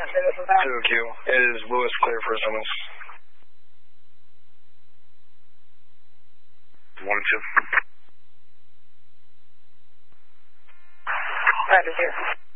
2Q. Is Lewis clear for a summons? 1 and 2. Roger, 0.